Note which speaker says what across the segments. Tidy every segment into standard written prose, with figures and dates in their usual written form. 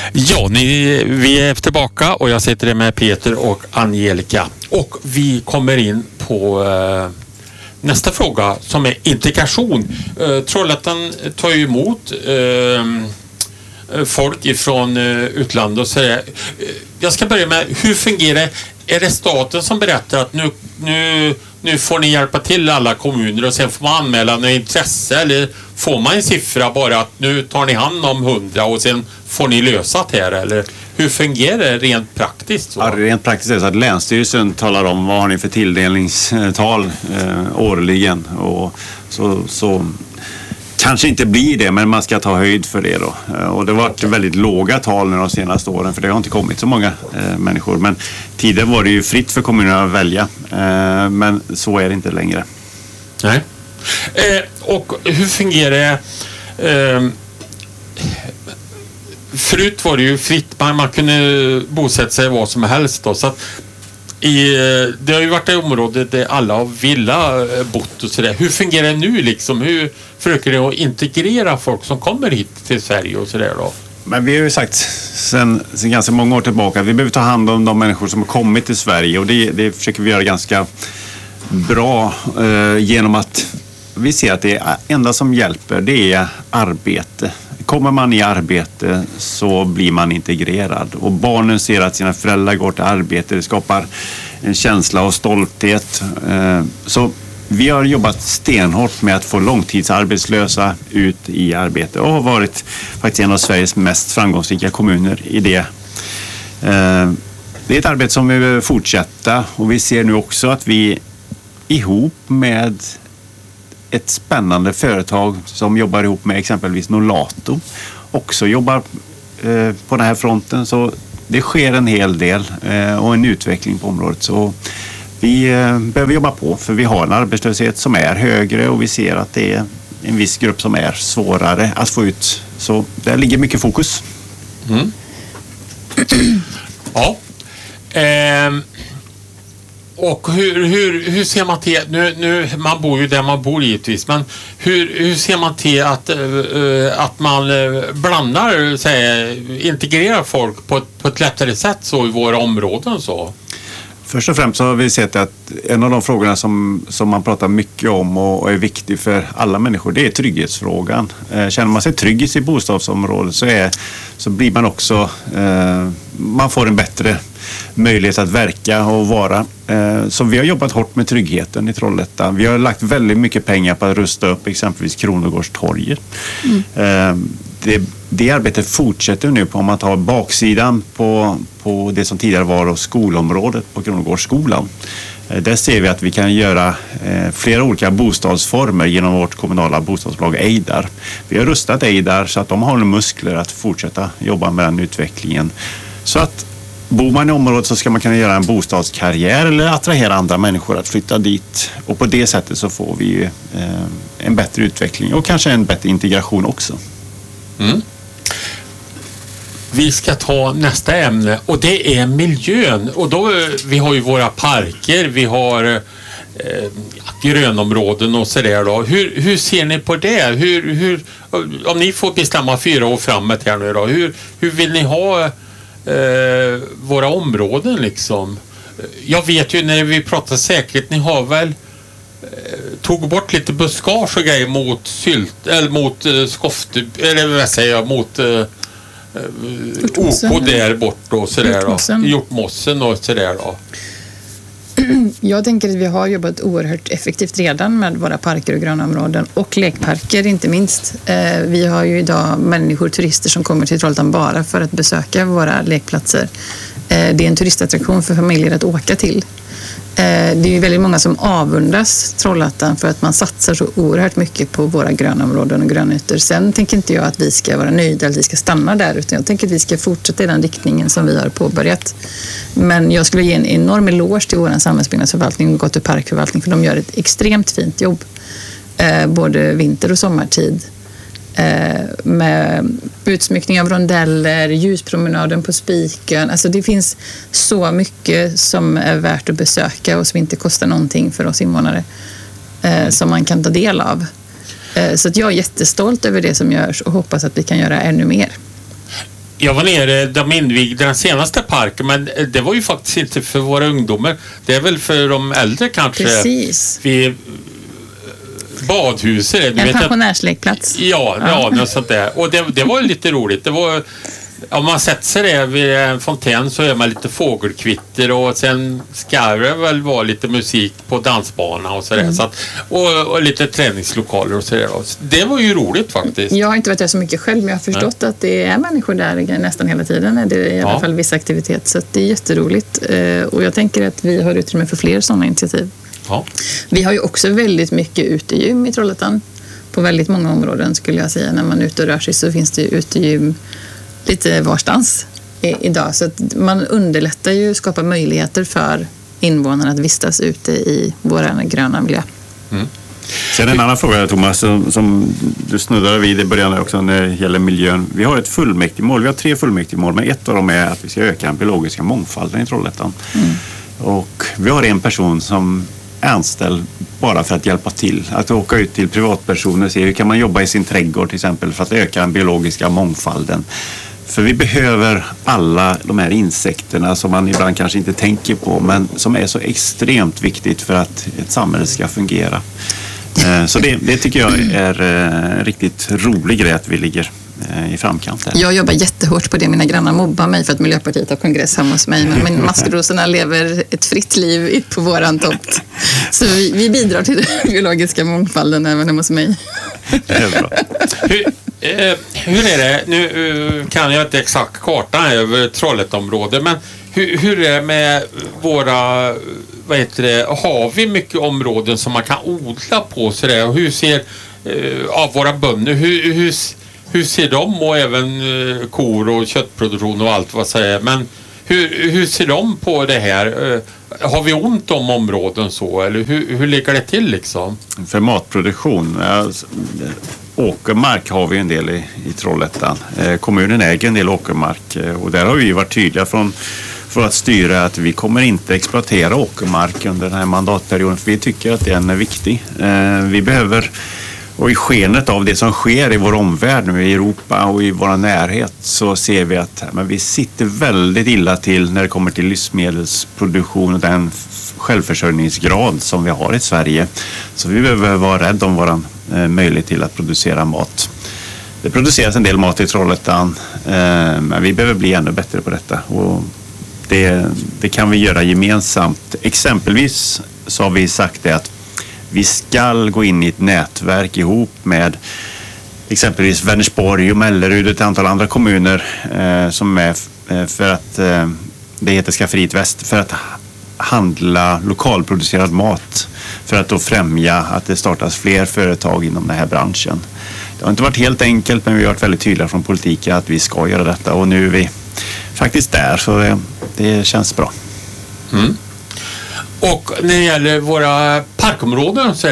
Speaker 1: Ja, vi är tillbaka och jag sitter med Peter och Angelica. Och vi kommer in på nästa fråga som är integration. Trollhättan tar ju emot folk ifrån utlandet och så. Jag ska börja med, hur fungerar det? Är det staten som berättar att nu får ni hjälpa till alla kommuner och sen får man anmäla något intresse, eller får man en siffra bara att nu tar ni hand om 100 och sen får ni lösa det här, eller hur fungerar det rent praktiskt? Så?
Speaker 2: Ja, rent praktiskt är det så att Länsstyrelsen talar om vad har ni för tilldelningstal årligen, och så kanske inte blir det, men man ska ta höjd för det då. Och det har varit väldigt låga tal de senaste åren, för det har inte kommit så många människor. Men tidigare var det ju fritt för kommunerna att välja, men så är det inte längre.
Speaker 1: Nej. Och hur fungerar det? Förut var det ju fritt, man kunde bosätta sig var som helst då, så att det har ju varit ett område där alla har bott och sådär. Hur fungerar det nu liksom? Hur försöker det att integrera folk som kommer hit till Sverige och sådär då?
Speaker 2: Men vi har ju sagt sen ganska många år tillbaka att vi behöver ta hand om de människor som har kommit till Sverige, och det försöker vi göra ganska bra genom att vi ser att det enda som hjälper, det är arbete. Kommer man i arbete så blir man integrerad, och barnen ser att sina föräldrar går till arbete. Det skapar en känsla av stolthet. Så vi har jobbat stenhårt med att få långtidsarbetslösa ut i arbete och har varit faktiskt en av Sveriges mest framgångsrika kommuner i det. Det är ett arbete som vi vill fortsätta, och vi ser nu också att vi ihop med ett spännande företag som jobbar ihop med exempelvis Nolato också jobbar på den här fronten, så det sker en hel del och en utveckling på området. Så vi behöver jobba på, för vi har en arbetslöshet som är högre och vi ser att det är en viss grupp som är svårare att få ut. Så där ligger mycket fokus.
Speaker 1: Mm. Ja. Och hur ser man till, nu man bor ju där man bor givetvis, men hur ser man till att man blandar, integrerar folk på ett lättare sätt så i våra områden så?
Speaker 2: Först och främst så har vi sett att en av de frågorna som man pratar mycket om och är viktig för alla människor, det är trygghetsfrågan. Känner man sig trygg i sitt bostadsområde så blir man också, man får en bättre möjlighet att verka och vara. Så vi har jobbat hårt med tryggheten i Trollhättan. Vi har lagt väldigt mycket pengar på att rusta upp exempelvis Kronogårdstorget. Det arbetet fortsätter nu på, om man tar baksidan på det som tidigare var skolområdet på Kronogårdsskolan. Där ser vi att vi kan göra flera olika bostadsformer genom vårt kommunala bostadsbolag Eidar. Vi har rustat Eidar så att de har muskler att fortsätta jobba med den utvecklingen. Så att bor man i området så ska man kunna göra en bostadskarriär eller attrahera andra människor att flytta dit. Och på det sättet så får vi en bättre utveckling och kanske en bättre integration också.
Speaker 1: Mm. Vi ska ta nästa ämne, och det är miljön. Och då, vi har ju våra parker, vi har grönområden och sådär då. Hur ser ni på det? Hur, om ni får bestämma 4 år framåt här nu då, hur vill ni ha våra områden liksom? Jag vet ju när vi pratar säkerhet, ni har väl tog bort lite buskage och grejer mot eller mot skofte, eller vad säger jag, mot OK där bort och sådär då. Hjortmossen och sådär då.
Speaker 3: Jag tänker att vi har jobbat oerhört effektivt redan med våra parker och grönområden och lekparker inte minst. Vi har ju idag människor, turister som kommer till Trollhättan bara för att besöka våra lekplatser. Det är en turistattraktion för familjer att åka till. Det är ju väldigt många som avundas Trollhättan för att man satsar så oerhört mycket på våra grönområden och grönytor. Sen tänker inte jag att vi ska vara nöjda eller att vi ska stanna där, utan jag tänker att vi ska fortsätta i den riktningen som vi har påbörjat. Men jag skulle ge en enorm eloge till vår samhällsbyggnadsförvaltning och Gatu parkförvaltning, för de gör ett extremt fint jobb både vinter- och sommartid. Med utsmyckning av rondeller, ljuspromenaden på Spiken. Alltså det finns så mycket som är värt att besöka och som inte kostar någonting för oss invånare som man kan ta del av. Så att jag är jättestolt över det som görs och hoppas att vi kan göra ännu mer.
Speaker 1: Jag var nere, de invigde den senaste parken, men det var ju faktiskt inte för våra ungdomar. Det är väl för de äldre kanske.
Speaker 3: Precis.
Speaker 1: Badhuset.
Speaker 3: En pensionärslekplats.
Speaker 1: Ja, något sånt där. Och det var ju lite roligt. Det var, om man sätter sig där vid en fontän så är man lite fågelkvitter och sen ska det väl vara lite musik på dansbanan och sådär. Så att, och lite träningslokaler och sådär. Det var ju roligt faktiskt.
Speaker 3: Jag har inte varit där så mycket själv, men jag har förstått att det är människor där nästan hela tiden. Det är i alla fall viss aktivitet, så att det är jätteroligt. Och jag tänker att vi har utrymme för fler sådana initiativ. Ja. Vi har ju också väldigt mycket utegym i Trollhättan. På väldigt många områden skulle jag säga. När man är ute och rör sig så finns det ju utegym lite varstans idag. Så att man underlättar ju, skapar möjligheter för invånarna att vistas ute i vår gröna miljö.
Speaker 2: Mm. Sen en annan fråga, Thomas, som du snuddade vid i början också när det gäller miljön. Vi har ett fullmäktigemål. Vi har 3 fullmäktigemål, men ett av dem är att vi ska öka den biologiska mångfalden i Trollhättan. Och vi har en person som är anställd bara för att hjälpa till. Att åka ut till privatpersoner och se hur kan man jobba i sin trädgård till exempel för att öka den biologiska mångfalden. För vi behöver alla de här insekterna som man ibland kanske inte tänker på, men som är så extremt viktigt för att ett samhälle ska fungera. Så det tycker jag är en riktigt rolig grej att vi ligger i framkant här.
Speaker 3: Jag jobbar jättehårt på det. Mina grannar mobbar mig för att Miljöpartiet har kongress hemma hos mig. Men maskrosorna lever ett fritt liv på våran tomt. Så vi bidrar till den biologiska mångfalden även hemma hos mig.
Speaker 2: Det är bra.
Speaker 1: Hur är det? Nu kan jag inte exakt kartan över Trollhätteområdet, men hur är det med våra, har vi mycket områden som man kan odla på sådär? Och hur ser av våra bönder, hur ser de, och även kor och köttproduktion och allt vad säger, men hur ser de på det här? Har vi ont om områden så, eller hur ligger det till liksom?
Speaker 2: För matproduktion, åkermark har vi en del i Trollhättan. Kommunen äger en del åkermark och där har vi varit tydliga för att styra att vi kommer inte exploatera åkermark under den här mandatperioden, för vi tycker att den är viktig. Vi behöver, och i skenet av det som sker i vår omvärld nu i Europa och i vår närhet, så ser vi att vi sitter väldigt illa till när det kommer till livsmedelsproduktion och den självförsörjningsgrad som vi har i Sverige. Så vi behöver vara rädda om vår möjlighet till att producera mat. Det produceras en del mat i Trollhättan, men vi behöver bli ännu bättre på detta. Och det kan vi göra gemensamt. Exempelvis så har vi sagt det att vi ska gå in i ett nätverk ihop med exempelvis Vänersborg och Mellerud och ett antal andra kommuner som är för att det heter Skafferiet Väst, för att handla lokalproducerad mat, för att då främja att det startas fler företag inom den här branschen. Det har inte varit helt enkelt, men vi har varit väldigt tydliga från politiken att vi ska göra detta, och nu är vi faktiskt där, så det känns bra.
Speaker 1: Mm. Och när det gäller våra parkområden så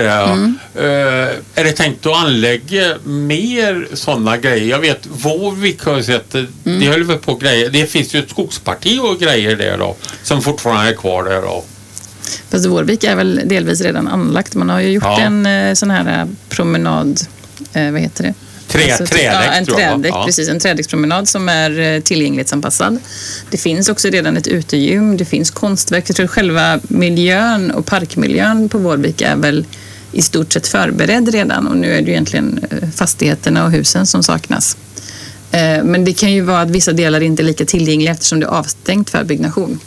Speaker 1: är det tänkt att anlägga mer sådana grejer. Jag vet, Vårvik har sett, det höll väl på grejer. Det finns ju ett skogsparti och grejer där då, som fortfarande är kvar där då.
Speaker 3: Fast Vårvik är väl delvis redan anlagt. Man har ju gjort en sån här promenad, vad heter det?
Speaker 1: Trädäck,
Speaker 3: precis. En trädäckspromenad som är tillgänglighetsanpassad. Det finns också redan ett utegym, det finns konstverk. Jag tror själva miljön och parkmiljön på Vårvik är väl i stort sett förberedd redan, och nu är det egentligen fastigheterna och husen som saknas. Men det kan ju vara att vissa delar inte är lika tillgängliga eftersom det är avstängt för byggnation.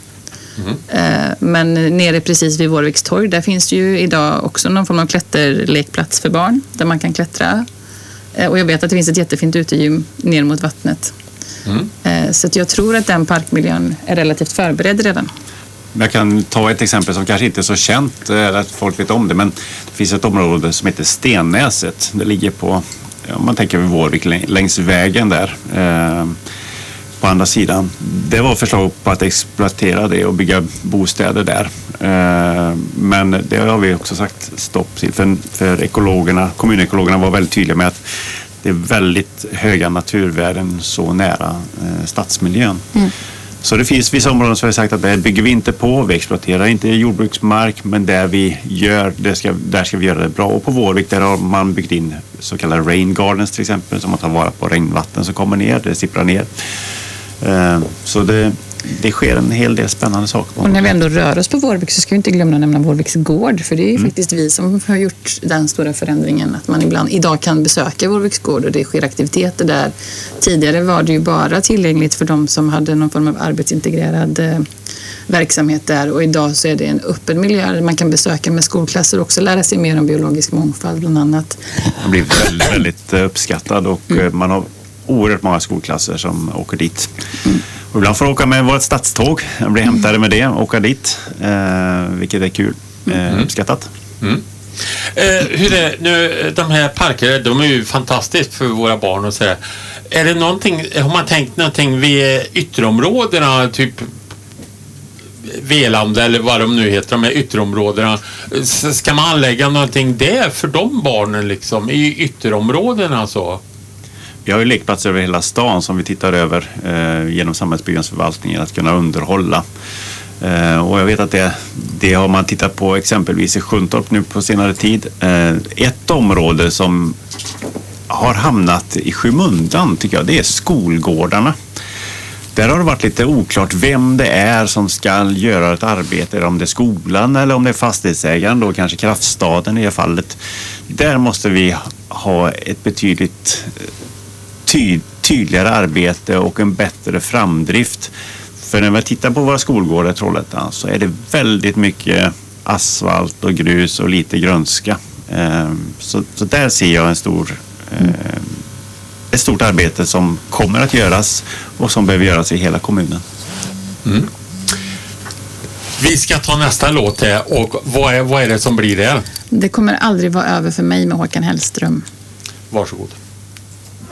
Speaker 3: Men nere precis vid Vårviks torg, där finns det ju idag också någon form av klätterlekplats för barn där man kan klättra. Och jag vet att det finns ett jättefint utegym ner mot vattnet. Så att jag tror att den parkmiljön är relativt förberedd redan.
Speaker 2: Jag kan ta ett exempel som kanske inte är så känt att folk vet om det, men det finns ett område som heter Stennäset. Det ligger på, om man tänker vid Vårvik, längs vägen där på andra sidan. Det var förslag på att exploatera det och bygga bostäder där. Men det har vi också sagt stopp till, för ekologerna, kommunekologerna var väldigt tydliga med att det är väldigt höga naturvärden så nära stadsmiljön. Så det finns vissa områden som har sagt att där bygger vi inte på, vi exploaterar inte jordbruksmark, men där vi gör, där ska vi göra det bra. Och på Vårvik där har man byggt in så kallade rain gardens till exempel, som man tar vara på regnvatten som kommer ner, det sipprar ner. Så det sker en hel del spännande saker.
Speaker 3: Och när vi ändå rör oss på Vårvik så ska vi inte glömma att nämna Vårviks gård. För det är faktiskt vi som har gjort den stora förändringen. Att man idag kan besöka Vårviks gård och det sker aktiviteter där. Tidigare var det ju bara tillgängligt för de som hade någon form av arbetsintegrerad verksamhet där. Och idag så är det en öppen miljö. Man kan besöka med skolklasser och också lära sig mer om biologisk mångfald bland annat.
Speaker 2: Det har blivit väldigt, väldigt uppskattad och man har oerhört många skolklasser som åker dit. Och ibland får åka med vårt stadståg. Jag blir hämtade med det och åka dit. Vilket är kul. Uppskattat.
Speaker 1: Hur är nu, de här parkerna, de är ju fantastiska för våra barn och så här. Är det någonting, har man tänkt någonting vid ytterområdena, typ Velanda eller vad de nu heter, de här ytterområdena. Ska man anlägga någonting där för de barnen liksom, i ytterområdena så?
Speaker 2: Vi har ju lekplatser över hela stan som vi tittar över genom samhällsbyggnadsförvaltningen att kunna underhålla. Och jag vet att det har man tittat på exempelvis i Sjuntorp nu på senare tid. Ett område som har hamnat i skymundan tycker jag, det är skolgårdarna. Där har det varit lite oklart vem det är som ska göra ett arbete, om det är skolan eller om det är fastighetsägaren, då kanske kraftstaden i det fallet. Där måste vi ha ett betydligt tydligare arbete och en bättre framdrift. För när vi tittar på våra skolgårdar i Trollhättan så är det väldigt mycket asfalt och grus och lite grönska. Så där ser jag ett stort arbete som kommer att göras och som behöver göras i hela kommunen.
Speaker 1: Vi ska ta nästa låt här och vad är det som blir det?
Speaker 3: Det kommer aldrig vara över för mig med Håkan Hellström.
Speaker 1: Varsågod.